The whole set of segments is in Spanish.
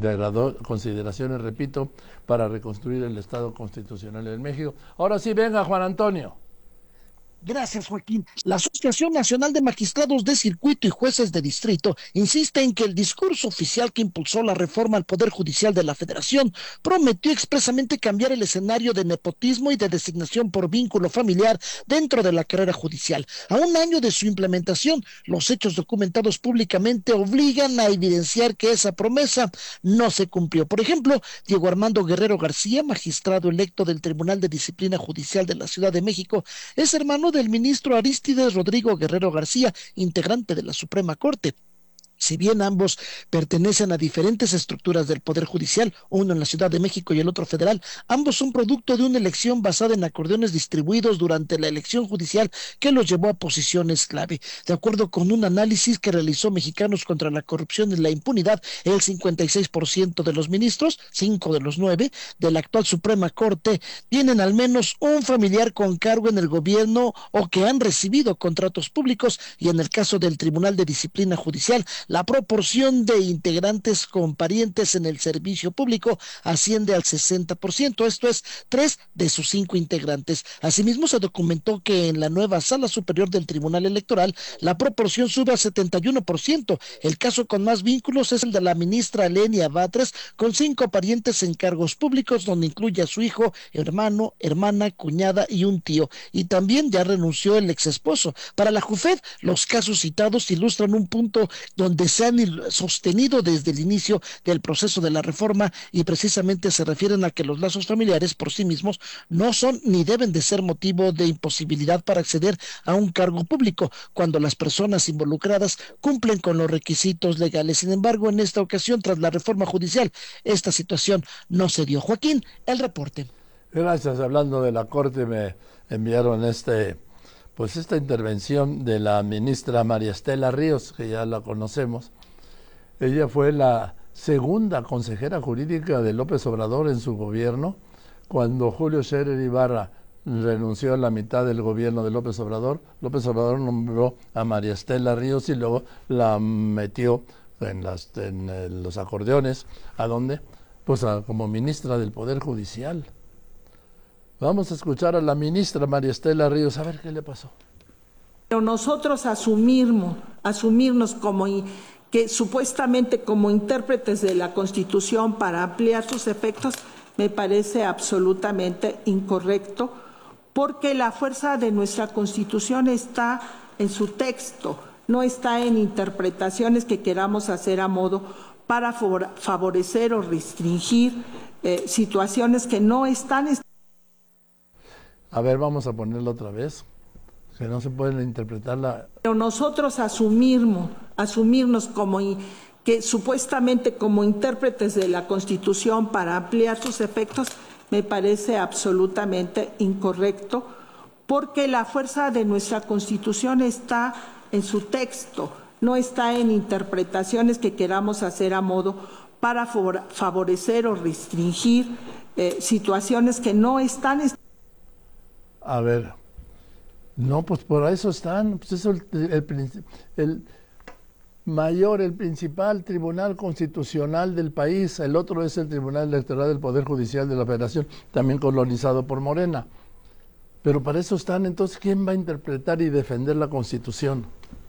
de consideraciones, repito, para reconstruir el Estado constitucional en México. Ahora sí, venga, Juan Antonio. Gracias, Joaquín. La Asociación Nacional de Magistrados de Circuito y Jueces de Distrito insiste en que el discurso oficial que impulsó la reforma al Poder Judicial de la Federación prometió expresamente cambiar el escenario de nepotismo y de designación por vínculo familiar dentro de la carrera judicial. A un año de su implementación, los hechos documentados públicamente obligan a evidenciar que esa promesa no se cumplió. Por ejemplo, Diego Armando Guerrero García, magistrado electo del Tribunal de Disciplina Judicial de la Ciudad de México, es hermano del ministro Arístides Rodrigo Guerrero García, integrante de la Suprema Corte. Si bien ambos pertenecen a diferentes estructuras del Poder Judicial, uno en la Ciudad de México y el otro federal, ambos son producto de una elección basada en acordeones distribuidos durante la elección judicial que los llevó a posiciones clave. De acuerdo con un análisis que realizó Mexicanos contra la Corrupción y la Impunidad, el 56% de los ministros, 5 de los 9, de la actual Suprema Corte, tienen al menos un familiar con cargo en el gobierno o que han recibido contratos públicos, y en el caso del Tribunal de Disciplina Judicial, la proporción de integrantes con parientes en el servicio público asciende al 60%, esto es, 3 de sus 5 integrantes. Asimismo, se documentó que en la nueva Sala Superior del Tribunal Electoral, la proporción sube al 71%. El caso con más vínculos es el de la ministra Lenia Batres, con 5 parientes en cargos públicos, donde incluye a su hijo, hermano, hermana, cuñada y un tío. Y también ya renunció el exesposo. Para la JUFED, los casos citados ilustran un punto donde se han sostenido desde el inicio del proceso de la reforma, y precisamente se refieren a que los lazos familiares por sí mismos no son ni deben de ser motivo de imposibilidad para acceder a un cargo público cuando las personas involucradas cumplen con los requisitos legales. Sin embargo, en esta ocasión, tras la reforma judicial, esta situación no se dio. Joaquín, el reporte. Gracias. Hablando de la Corte, me enviaron esta intervención de la ministra María Estela Ríos, que ya la conocemos. Ella fue la segunda consejera jurídica de López Obrador en su gobierno. Cuando Julio Scherer Ibarra renunció a la mitad del gobierno de López Obrador nombró a María Estela Ríos y luego la metió en los acordeones. ¿A dónde? Pues como ministra del Poder Judicial. Vamos a escuchar a la ministra María Estela Ríos, a ver qué le pasó. Pero nosotros asumirnos que supuestamente como intérpretes de la Constitución para ampliar sus efectos, me parece absolutamente incorrecto, porque la fuerza de nuestra Constitución está en su texto, no está en interpretaciones que queramos hacer a modo para favorecer o restringir situaciones que no están. A ver, vamos a ponerlo otra vez, que no se puede interpretar Pero nosotros asumirnos que supuestamente como intérpretes de la Constitución para ampliar sus efectos, me parece absolutamente incorrecto, porque la fuerza de nuestra Constitución está en su texto, no está en interpretaciones que queramos hacer a modo para favorecer o restringir situaciones que no están. A ver, no, pues por eso están, pues eso el principal tribunal constitucional del país, el otro es el Tribunal Electoral del Poder Judicial de la Federación, también colonizado por Morena. Pero para eso están, entonces, ¿quién va a interpretar y defender la Constitución?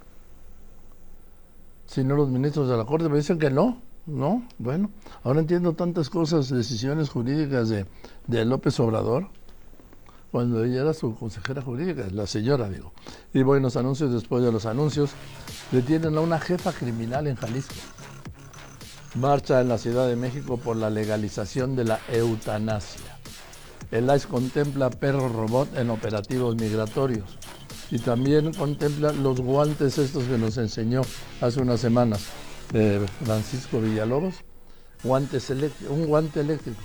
Si no los ministros de la Corte me dicen que no, bueno, ahora entiendo tantas cosas, decisiones jurídicas de López Obrador, cuando ella era su consejera jurídica, la señora, digo. Y buenos anuncios, después de los anuncios, detienen a una jefa criminal en Jalisco. Marcha en la Ciudad de México por la legalización de la eutanasia. El ICE contempla perros robot en operativos migratorios. Y también contempla los guantes estos que nos enseñó hace unas semanas Francisco Villalobos. Un guante eléctrico.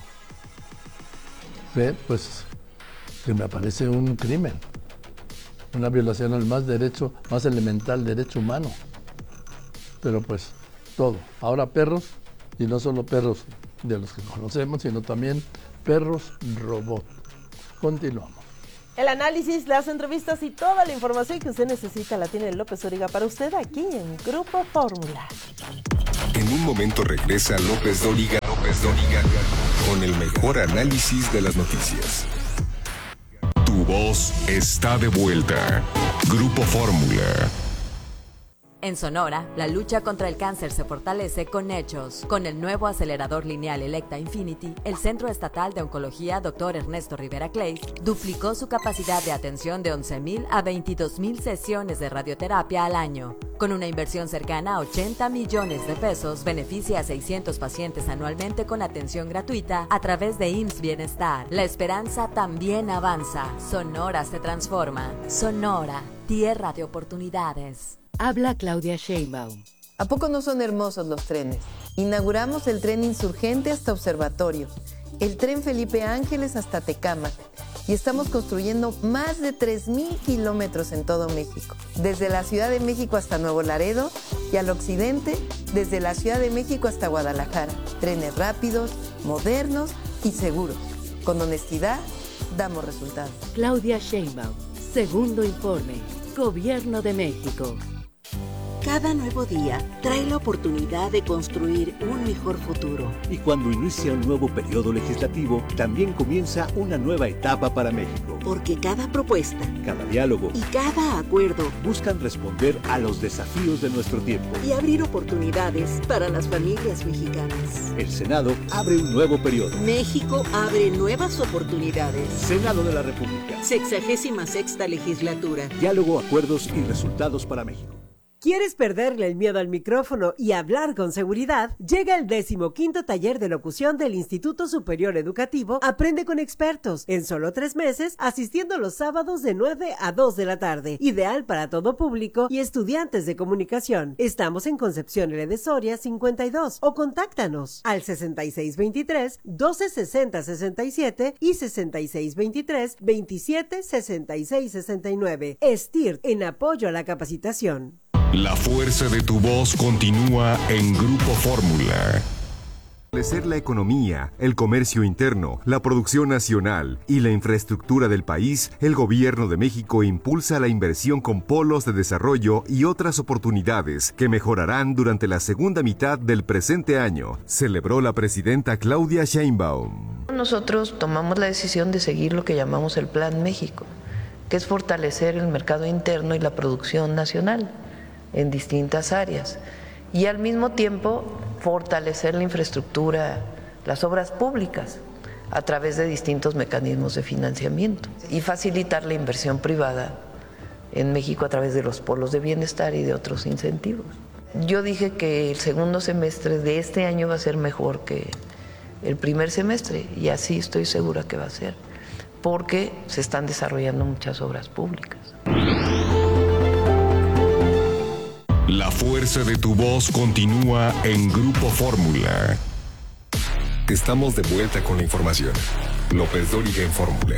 Pues que me parece un crimen, una violación al más elemental derecho humano. Pero pues todo. Ahora perros, y no solo perros de los que conocemos, sino también perros robot. Continuamos. El análisis, las entrevistas y toda la información que usted necesita la tiene López Dóriga para usted aquí en Grupo Fórmula. En un momento regresa López Dóriga López Dóriga, con el mejor análisis de las noticias. Tu voz está de vuelta. Grupo Fórmula. En Sonora, la lucha contra el cáncer se fortalece con hechos. Con el nuevo acelerador lineal Electa Infinity, el Centro Estatal de Oncología Dr. Ernesto Rivera Clays duplicó su capacidad de atención de 11,000 a 22,000 sesiones de radioterapia al año. Con una inversión cercana a 80 millones de pesos, beneficia a 600 pacientes anualmente con atención gratuita a través de IMSS Bienestar. La esperanza también avanza. Sonora se transforma. Sonora, tierra de oportunidades. Habla Claudia Sheinbaum. ¿A poco no son hermosos los trenes? Inauguramos el tren Insurgente hasta Observatorio, el tren Felipe Ángeles hasta Tecámac y estamos construyendo más de 3,000 kilómetros en todo México. Desde la Ciudad de México hasta Nuevo Laredo y al occidente, desde la Ciudad de México hasta Guadalajara. Trenes rápidos, modernos y seguros. Con honestidad, damos resultados. Claudia Sheinbaum. Segundo informe. Gobierno de México. Cada nuevo día trae la oportunidad de construir un mejor futuro. Y cuando inicia un nuevo periodo legislativo, también comienza una nueva etapa para México. Porque cada propuesta, cada diálogo y cada acuerdo buscan responder a los desafíos de nuestro tiempo y abrir oportunidades para las familias mexicanas. El Senado abre un nuevo periodo. México abre nuevas oportunidades. Senado de la República. 66ª legislatura. Diálogo, acuerdos y resultados para México. ¿Quieres perderle el miedo al micrófono y hablar con seguridad? Llega el 15º taller de locución del Instituto Superior Educativo Aprende con Expertos, en solo 3 meses, asistiendo los sábados de 9 a 2 de la tarde. Ideal para todo público y estudiantes de comunicación. Estamos en Concepción L. de Soria 52 o contáctanos al 6623-1260-67 y 6623-2766-69. STIRT, en apoyo a la capacitación. La fuerza de tu voz continúa en Grupo Fórmula. Fortalecer la economía, el comercio interno, la producción nacional y la infraestructura del país, el Gobierno de México impulsa la inversión con polos de desarrollo y otras oportunidades que mejorarán durante la segunda mitad del presente año, celebró la presidenta Claudia Sheinbaum. Nosotros tomamos la decisión de seguir lo que llamamos el Plan México, que es fortalecer el mercado interno y la producción nacional en distintas áreas y al mismo tiempo fortalecer la infraestructura, las obras públicas a través de distintos mecanismos de financiamiento y facilitar la inversión privada en México a través de los polos de bienestar y de otros incentivos. Yo dije que el segundo semestre de este año va a ser mejor que el primer semestre y así estoy segura que va a ser, porque se están desarrollando muchas obras públicas. La fuerza de tu voz continúa en Grupo Fórmula. Estamos de vuelta con la información. López Dóriga en Fórmula.